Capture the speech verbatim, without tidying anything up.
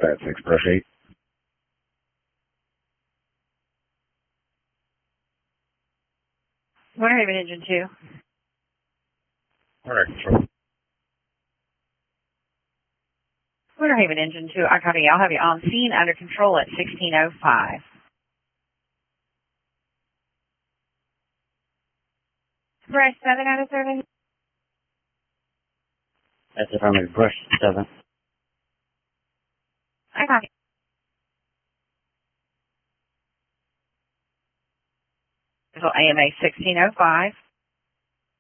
Stat six, brush eight. Winter Haven Engine two. All right, control. Winter Haven Engine two, I copy. I'll have you on scene under control at sixteen oh five. Brush seven out of seven. That's affirmative. Brush seven. I copy. So A M A sixteen oh five.